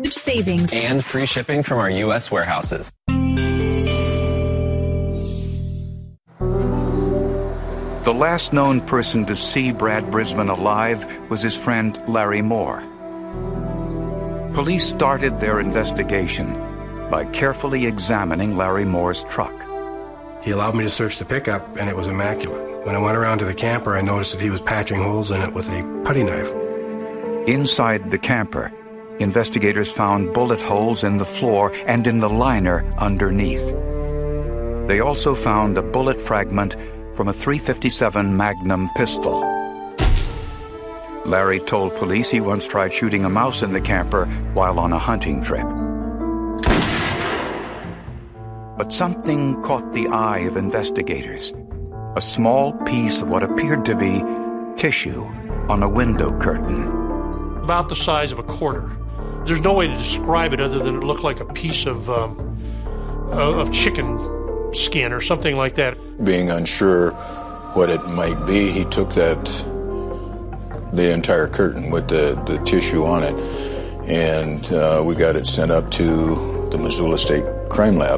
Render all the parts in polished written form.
savings, and free shipping from our U.S. warehouses. The last known person to see Brad Brisbane alive was his friend Larry Moore. Police started their investigation by carefully examining Larry Moore's truck. He allowed me to search the pickup, and it was immaculate. When I went around to the camper, I noticed that he was patching holes in it with a putty knife. Inside the camper, investigators found bullet holes in the floor and in the liner underneath. They also found a bullet fragment from a .357 Magnum pistol. Larry told police he once tried shooting a mouse in the camper while on a hunting trip. But something caught the eye of investigators. A small piece of what appeared to be tissue on a window curtain. About the size of a quarter. There's no way to describe it other than it looked like a piece of chicken skin or something like that. Being unsure what it might be, he took the entire curtain with the tissue on it, and we got it sent up to the Missoula State Crime Lab.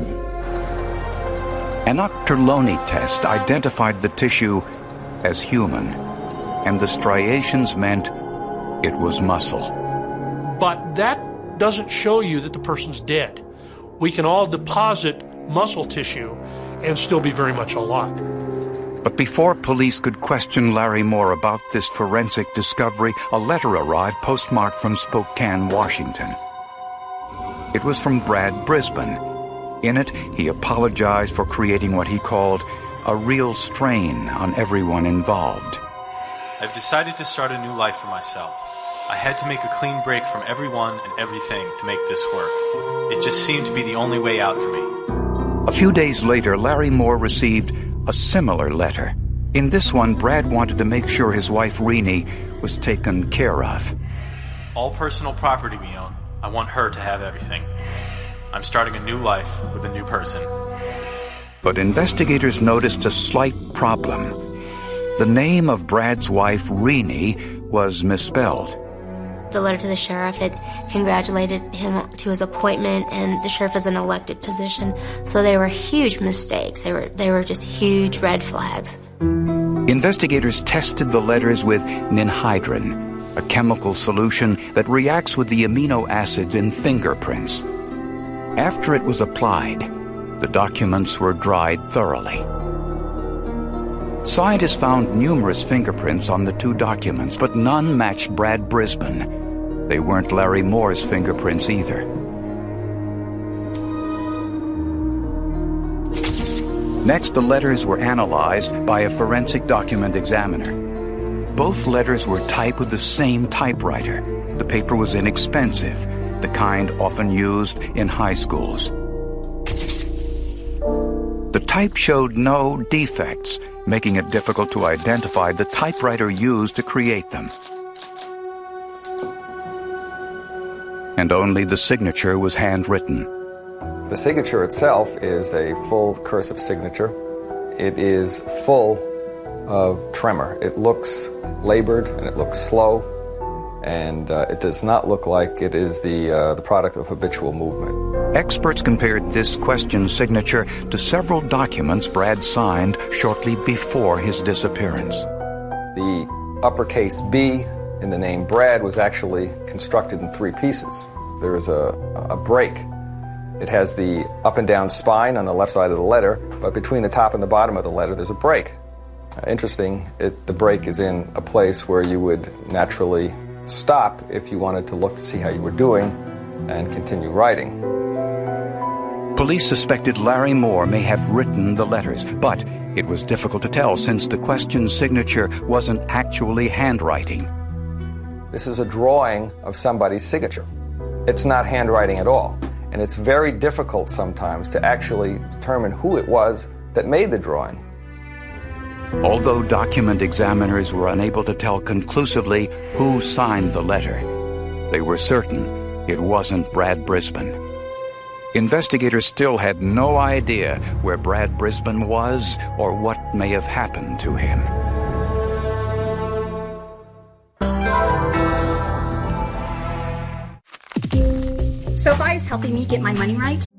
An Octoloni test identified the tissue as human, and the striations meant it was muscle. But that doesn't show you that the person's dead. We can all deposit muscle tissue and still be very much alive. But before police could question Larry Moore about this forensic discovery, a letter arrived postmarked from Spokane, Washington. It was from Brad Brisbane. In it, he apologized for creating what he called a real strain on everyone involved. I've decided to start a new life for myself. I had to make a clean break from everyone and everything to make this work. It just seemed to be the only way out for me. A few days later, Larry Moore received a similar letter. In this one, Brad wanted to make sure his wife, Renee, was taken care of. All personal property we own, I want her to have everything. I'm starting a new life with a new person. But investigators noticed a slight problem. The name of Brad's wife, Renee, was misspelled. The letter to the sheriff, it congratulated him to his appointment, and the sheriff is an elected position. So they were huge mistakes. They were just huge red flags. Investigators tested the letters with ninhydrin, a chemical solution that reacts with the amino acids in fingerprints. After it was applied, the documents were dried thoroughly. Scientists found numerous fingerprints on the two documents, but none matched Brad Brisbane. They weren't Larry Moore's fingerprints either. Next, the letters were analyzed by a forensic document examiner. Both letters were typed with the same typewriter. The paper was inexpensive, the kind often used in high schools. The type showed no defects, making it difficult to identify the typewriter used to create them. And only the signature was handwritten. The signature itself is a full cursive signature. It is full of tremor. It looks labored and it looks slow, and it does not look like it is the product of habitual movement. Experts compared this question signature to several documents Brad signed shortly before his disappearance. The uppercase B in the name Brad was actually constructed in three pieces. There is a break. It has the up and down spine on the left side of the letter, but between the top and the bottom of the letter there's a break. Interesting, the break is in a place where you would naturally stop if you wanted to look to see how you were doing and continue writing. Police suspected Larry Moore may have written the letters, but it was difficult to tell since the question's signature wasn't actually handwriting. This is a drawing of somebody's signature. It's not handwriting at all, and it's very difficult sometimes to actually determine who it was that made the drawing. Although document examiners were unable to tell conclusively who signed the letter, they were certain it wasn't Brad Brisbane. Investigators still had no idea where Brad Brisbane was or what may have happened to him. SoFi is helping me get my money right.